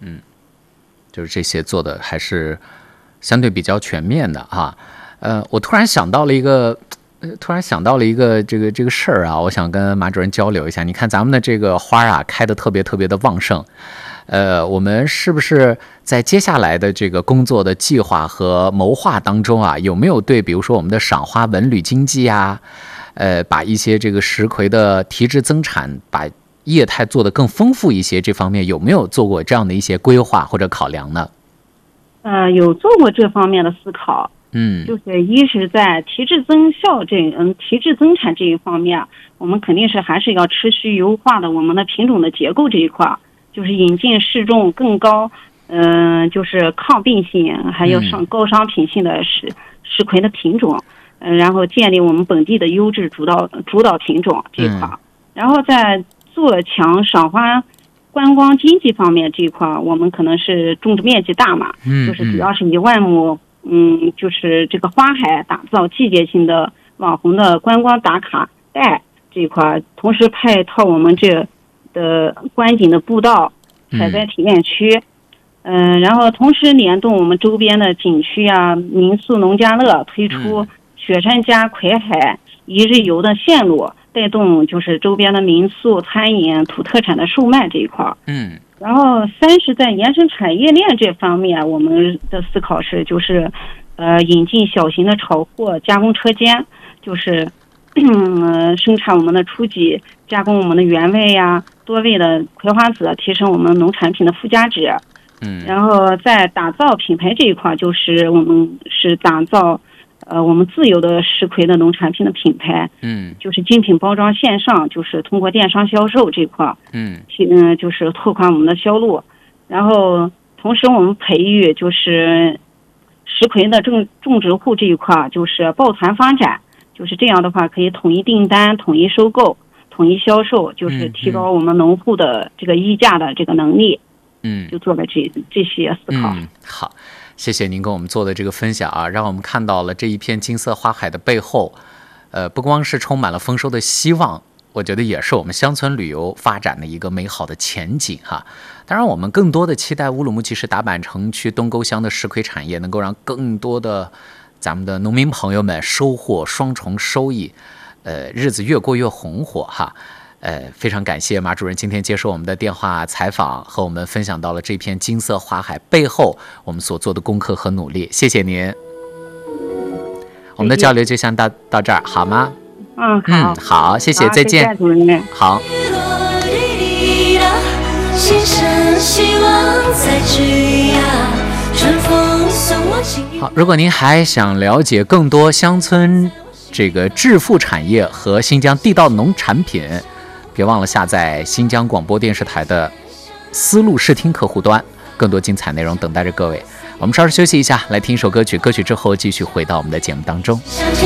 就是这些做的还是相对比较全面的哈。我突然想到了一个这个事儿啊，我想跟马主任交流一下。你看咱们的这个花啊，开得特别特别的旺盛。我们是不是在接下来的这个工作的计划和谋划当中啊，有没有对比如说我们的赏花文旅经济啊，把一些这个石葵的提质增产，把业态做得更丰富一些，这方面有没有做过这样的一些规划或者考量呢？ 有做过这方面的思考。就是一是在提质增产这一方面，我们肯定是还是要持续优化的我们的品种的结构这一块，就是引进适种更高就是抗病性还有高商品性的石葵的品种，然后建立我们本地的优质主导品种这一块，然后在做强赏花观光经济方面这一块，我们可能是种植面积大嘛，就是主要是1万亩，就是这个花海打造季节性的网红的观光打卡带这一块，同时配套我们这的观景的步道、采摘体验区，然后同时联动我们周边的景区啊、民宿、农家乐，推出雪山加葵海一日游的线路，带动就是周边的民宿、餐饮、土特产的售卖这一块。然后三是在延伸产业链这方面，我们的思考是就是引进小型的炒货加工车间，就是生产我们的初级，加工我们的原味呀、多味的葵花籽，提升我们农产品的附加值。然后在打造品牌这一块，就是我们是打造我们自有的石葵的农产品的品牌，就是精品包装线上，就是通过电商销售这块，就是拓宽我们的销路。然后同时我们培育就是石葵的种植户这一块，就是抱团发展，就是这样的话可以统一订单、统一收购、统一销售，就是提高我们农户的这个议价的这个能力。就做了这些思考。 好，谢谢您跟我们做的这个分享啊，让我们看到了这一片金色花海的背后，不光是充满了丰收的希望，我觉得也是我们乡村旅游发展的一个美好的前景哈。当然，我们更多的期待乌鲁木齐市达坂城区东沟乡的石葵产业能够让更多的咱们的农民朋友们收获双重收益，日子越过越红火哈。非常感谢马主任今天接受我们的电话采访，和我们分享到了这片金色花海背后我们所做的功课和努力，谢谢您。我们的交流就先到这儿，好吗？ 好， 好，谢谢，再见。好。好，如果您还想了解更多乡村这个致富产业和新疆地道农产品，别忘了下载新疆广播电视台的思路视听客户端，更多精彩内容等待着各位。我们稍事休息一下，来听一首歌曲，歌曲之后继续回到我们的节目当中。